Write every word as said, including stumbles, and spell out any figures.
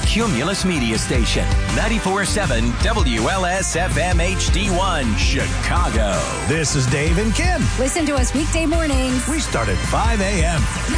Cumulus Media Station, ninety-four point seven W L S F M H D one, Chicago. This is Dave and Kim. Listen to us weekday mornings. We start at five a.m.